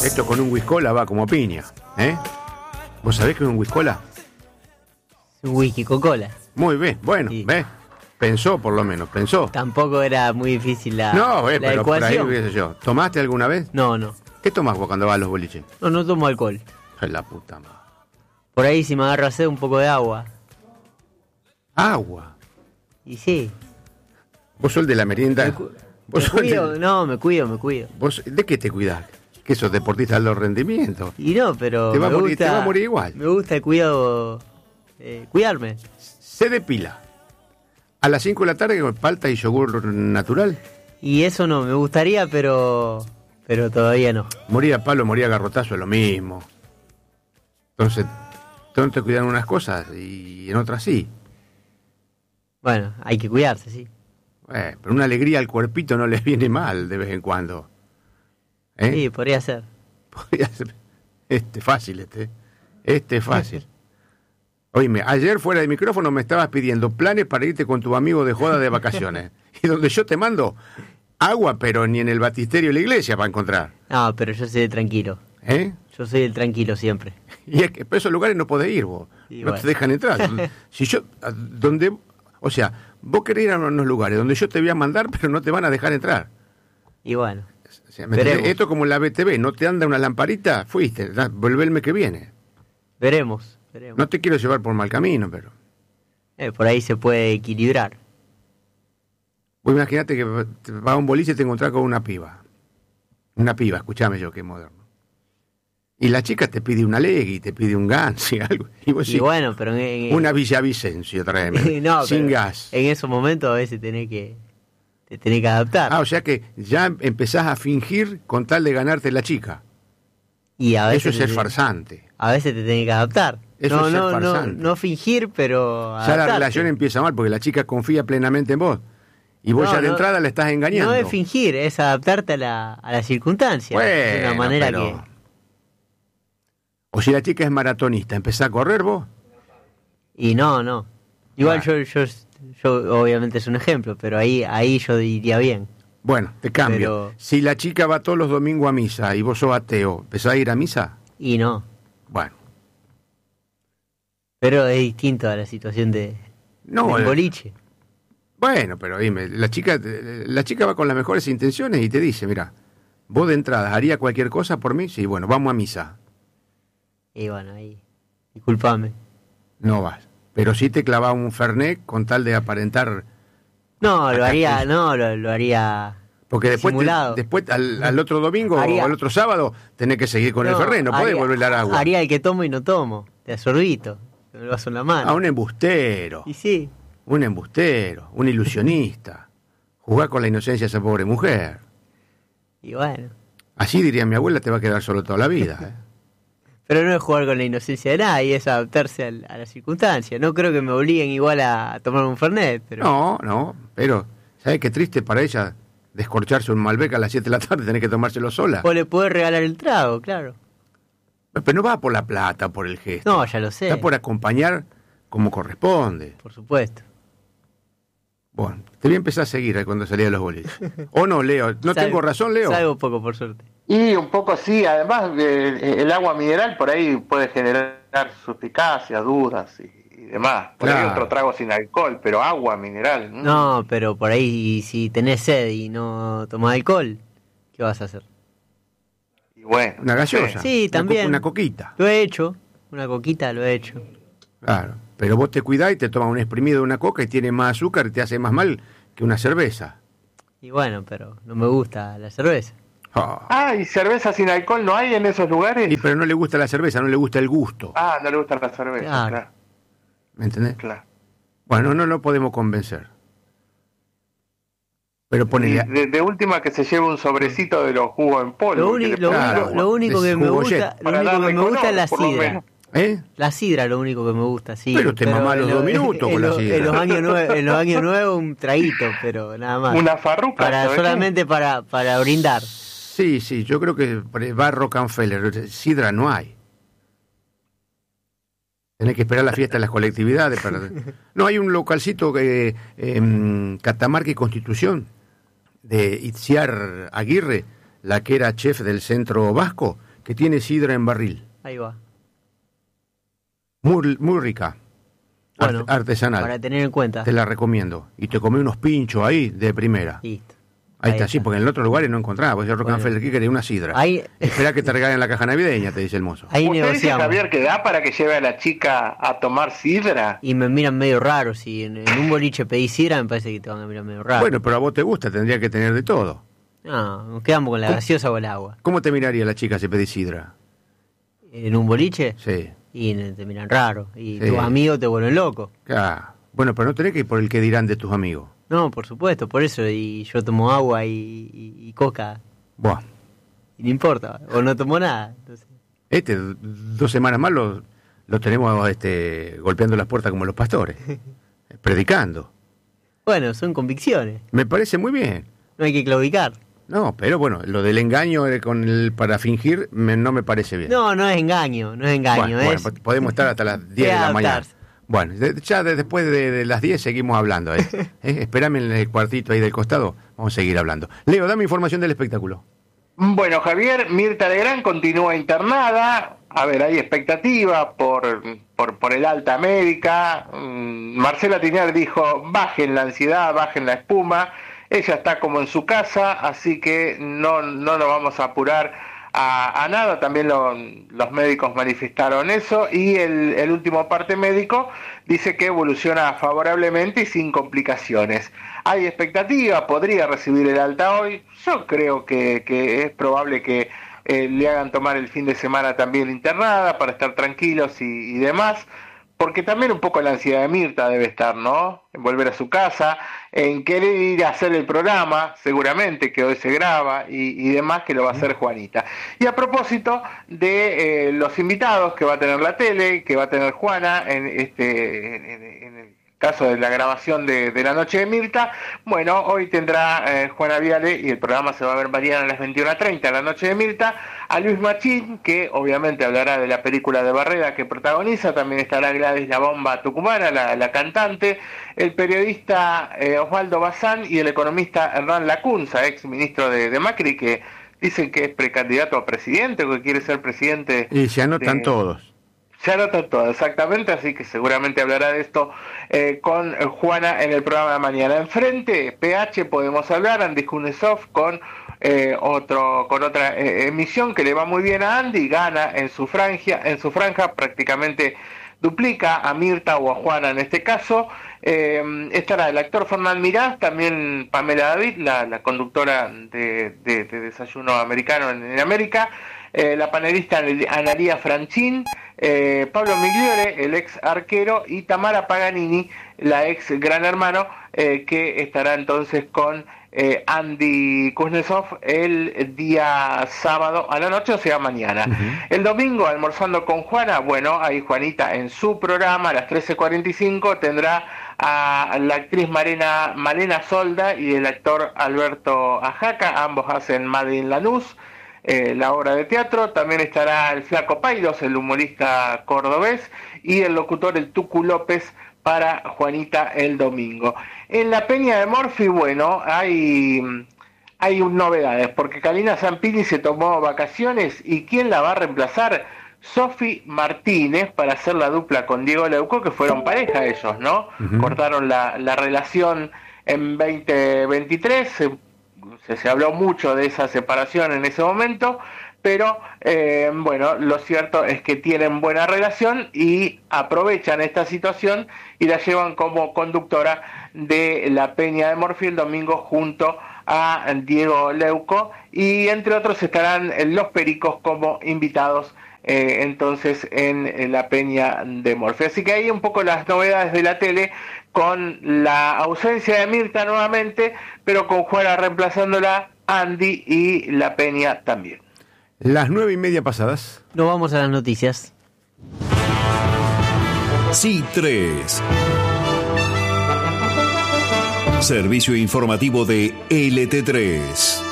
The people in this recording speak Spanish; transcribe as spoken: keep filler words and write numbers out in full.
Esto con un whiskola va como piña, ¿eh? ¿Vos sabés que es un whiskola? Un whisky con cola. Muy bien, bueno, Sí. ¿ves? Pensó, por lo menos, pensó. Tampoco era muy difícil la, No, eh, la pero por ahí, ecuación. qué sé yo. ¿Tomaste alguna vez? No, no. ¿Qué tomás vos cuando vas a los boliches? No, no tomo alcohol. Ay, la puta madre. Por ahí si me agarro a sed un poco de agua. Agua. Y sí. ¿Vos sos el de la merienda? Me, cu- ¿Vos me sos el de- cuido, no, me cuido, me cuido. ¿Vos de qué te cuidás? ¿Qué sos deportista de alto rendimiento? Y no, pero Te va me a morir- gusta, te va a morir igual. Me gusta el cuidado, eh, cuidarme. Se depila. A las cinco de la tarde con palta y yogur natural. Y eso no, me gustaría, pero pero todavía no. Morir a palo, morir a garrotazo es lo mismo. Entonces, tengo que cuidar en unas cosas y en otras sí. Bueno, hay que cuidarse, sí. Eh, pero una alegría al cuerpito no les viene mal de vez en cuando. ¿Eh? Sí, podría ser. Podría ser- Este fácil, este. Este es fácil. Oíme, ayer fuera de micrófono me estabas pidiendo planes para irte con tu amigo de joda de vacaciones. Y donde yo te mando agua, pero ni en el batisterio de la iglesia para encontrar. No, pero yo soy el tranquilo. ¿Eh? Yo soy el tranquilo siempre. Y es que pero esos lugares no podés ir vos. Y no bueno. te dejan entrar. Si yo, a- donde, o sea, vos querés ir a unos lugares donde yo te voy a mandar, pero no te van a dejar entrar. Y bueno, O sea, ¿me entendés? Veremos. Esto como en la B T V, no te anda una lamparita, fuiste, da- volvé el mes que viene. veremos, veremos. No te quiero llevar por mal camino, pero... Eh, por ahí se puede equilibrar. Vos imaginate que vas a un boliche y te encontrás con una piba. Una piba, escuchame yo, que es moderno. Y la chica te pide una legui, te pide un Gans y algo. Y vos Y sí, bueno, pero en, en- una Villavicencio, tráeme. no, sin pero gas. En esos momentos a veces tenés que te tenés que adaptar. Ah, o sea que ya empezás a fingir con tal de ganarte la chica. y a veces Eso es ser te- farsante. A veces te tenés que adaptar. Eso no, es ser no, no, farsante. no fingir, pero Ya la adaptarte. relación empieza mal porque la chica confía plenamente en vos. Y vos No, ya de no, entrada la estás engañando. No es fingir, es adaptarte a la, a la circunstancia. de una Bueno, manera pero- que... O si la chica es maratonista, ¿empezás a correr vos? Y no, no. Igual Bueno. yo, yo, yo, obviamente es un ejemplo, pero ahí, ahí yo iría bien. Bueno, te cambio. Pero- Si la chica va todos los domingos a misa y vos sos ateo, ¿empezás a ir a misa? Y no. Bueno. Pero es distinto a la situación de, No, del eh, boliche. Bueno, pero dime, la chica, la chica va con las mejores intenciones y te dice, mira, vos de entrada, ¿haría cualquier cosa por mí? Sí, bueno, vamos a misa. Y bueno, ahí. Disculpame. No vas. Pero sí te clavaba un fernet con tal de aparentar... No, lo Acá haría, sí. no, lo, lo haría. Porque después, te- Simulado. después al, al otro domingo Haría- o al otro sábado tenés que seguir con el No, fernet, no podés haría- volver al agua. Haría el que tomo y no tomo. De sorbito. Que me lo vaso en la mano. A un embustero, Y sí. un embustero, un ilusionista. Jugar con la inocencia de esa pobre mujer. Y bueno. Así diría mi abuela, te va a quedar solo toda la vida. ¿eh? Pero no es jugar con la inocencia de nadie, es adaptarse al- a la circunstancia. No creo que me obliguen igual a tomar un Fernet, pero... No, no, pero ¿sabes qué triste para ella descorcharse un Malbec a las siete de la tarde, tener que tomárselo sola? O le podés regalar el trago, claro. Pero no va por la plata, por el gesto. No, ya lo sé. Está por acompañar como corresponde. Por supuesto. Bueno, te voy a empezar a seguir ahí cuando salía de los boliches. ¿O no, Leo? ¿No Salgo- tengo razón, Leo? Salgo poco, por suerte. Y un poco sí, además eh, el agua mineral por ahí puede generar suspicacias, dudas y, y demás. Por ahí Claro. otro trago sin alcohol, pero agua mineral. mm. No, pero por ahí si tenés sed y no tomás alcohol, ¿qué vas a hacer? Y bueno, Una gaseosa. Sí, Una co- también. Una coquita. Lo he hecho. Una coquita lo he hecho. Claro. Pero vos te cuidás y te tomas un exprimido de una coca y tiene más azúcar y te hace más mal que una cerveza. Y bueno, pero no me gusta la cerveza. Ah. Ah, ¿y cerveza sin alcohol no hay en esos lugares? Y pero no le gusta la cerveza, no le gusta el gusto. Ah, no le gusta la cerveza, Claro. claro. ¿Me entendés? claro. Bueno, no lo podemos convencer. Pero Y ponele... de, de última que se lleve un sobrecito de los jugos en polvo. Lo, que uni- le lo pongan Claro, único, lo agua. único que es me jugo gusta, jet. lo Para único que darle me gusta color, es la por lo sidra. menos. ¿Eh? La sidra lo único que me gusta, sí. Pero te mamás en los lo- dos minutos en con la lo- sidra. En los años nuevos, en los años nuevos un traguito, pero nada más. Una farruca. para ¿sabes qué? solamente para, para brindar. Sí, sí, yo creo que va Rockefeller, sidra no hay. Tenés que esperar la fiesta de las colectividades. Para... No, hay un localcito que en Catamarca y Constitución, de Itziar Aguirre, la que era chef del centro vasco, que tiene sidra en barril. Ahí va. Muy, muy rica. Bueno, Art- artesanal. Para tener en cuenta. Te la recomiendo. Y te comí unos pinchos ahí de primera. Listo. Ahí, ahí está, sí, porque en el otro lugar no encontraba. Porque el Rockefeller bueno. quería una sidra. Ahí... Esperá que te regalen la caja navideña, te dice el mozo. Ahí ¿Usted negociamos. dice, Javier, que da para que lleve a la chica a tomar sidra? Y me miran medio raro. Si en, en un boliche pedí sidra, me parece que te van a mirar medio raro. Bueno, pero a vos te gusta, tendría que tener de todo. No, nos quedamos con la gaseosa o el agua. ¿Cómo te miraría la chica si pedís sidra? ¿En un boliche? Sí. Y te miran raro. Y Sí. tus amigos te vuelven loco. Claro. Bueno, pero no tenés que ir por el que dirán de tus amigos. No, por supuesto, por eso. Y yo tomo agua y, y, y coca. Buah. Y no importa. O no tomo nada. Entonces... Este, dos semanas más lo, lo tenemos este, golpeando las puertas como los pastores. Predicando. Bueno, son convicciones. Me parece muy bien. No hay que claudicar. No, pero bueno, lo del engaño con el, para fingir me, no me parece bien. No, no es engaño, no es engaño. Bueno, es... bueno, podemos estar hasta las diez de la mañana. Bueno, de, ya de, después de, de las diez seguimos hablando. ¿eh? ¿Eh? Espérame en el cuartito ahí del costado, vamos a seguir hablando. Leo, dame información del espectáculo. Bueno, Javier, Mirta Legrand continúa internada. A ver, hay expectativa por, por, por el alta médica. Marcela Tiner dijo, bajen la ansiedad, bajen la espuma. Ella está como en su casa, así que no, no nos vamos a apurar a, a nada. También lo, los médicos manifestaron eso. Y el, el último parte médico dice que evoluciona favorablemente y sin complicaciones. Hay expectativa, podría recibir el alta hoy. Yo creo que, que es probable que eh, le hagan tomar el fin de semana también internada para estar tranquilos y, y demás. Porque también un poco la ansiedad de Mirta debe estar, ¿no? En volver a su casa, en querer ir a hacer el programa, seguramente, que hoy se graba, y, y demás, que lo va a hacer Juanita. Y a propósito de eh, los invitados que va a tener la tele, que va a tener Juana, en este en, en, en el caso de la grabación de, de la noche de Mirta, bueno, hoy tendrá eh, Juana Viale, y el programa se va a ver mañana a las veintiuna treinta, la noche de Mirta, a Luis Machín, que obviamente hablará de la película de Barreda que protagoniza. También estará Gladys La Bomba Tucumana, la, la cantante, el periodista eh, Osvaldo Bazán y el economista Hernán Lacunza, ex ministro de, de Macri, que dicen que es precandidato a presidente o que quiere ser presidente. Y se anotan de... todos. Se anotan todos, exactamente, así que seguramente hablará de esto eh, con Juana en el programa de mañana. Enfrente, P H, podemos hablar, Andy Kuznetsov con eh, otro con otra eh, emisión que le va muy bien a Andy, gana en su franja, en su franja prácticamente duplica a Mirta o a Juana en este caso. Eh, estará el actor Fernán Mirás, también Pamela David, la, la conductora de, de, de Desayuno Americano en, en América, eh, la panelista Analía Franchín, eh, Pablo Migliore, el ex arquero, y Tamara Paganini, la ex Gran Hermano, eh, que estará entonces con eh, Andy Kuznetsov el día sábado a la noche, o sea, mañana. Uh-huh. El domingo, almorzando con Juana, bueno, ahí Juanita en su programa a las trece cuarenta y cinco tendrá a la actriz Marena, Malena Solda y el actor Alberto Ajaca, ambos hacen Made in Lanús, eh, la obra de teatro. También estará el Flaco Pairos, el humorista cordobés, y el locutor el Tucu López para Juanita el domingo. En la Peña de Morphy, bueno, hay, hay novedades, porque Kalina Zampini se tomó vacaciones, y ¿quién la va a reemplazar? Sofi Martínez, para hacer la dupla con Diego Leuco, que fueron pareja ellos, ¿no? Uh-huh. Cortaron la, la relación en veinte veintitrés, se, se, se habló mucho de esa separación en ese momento, pero eh, bueno, lo cierto es que tienen buena relación y aprovechan esta situación y la llevan como conductora de la Peña de Morphy el domingo junto a Diego Leuco, y entre otros estarán los Pericos como invitados eh, entonces en, en la Peña de Morphy. Así que ahí un poco las novedades de la tele, con la ausencia de Mirta nuevamente, pero con Juana reemplazándola, Andy y la Peña también. Las nueve y media pasadas. Nos vamos a las noticias. Sí tres. Servicio informativo de L T tres.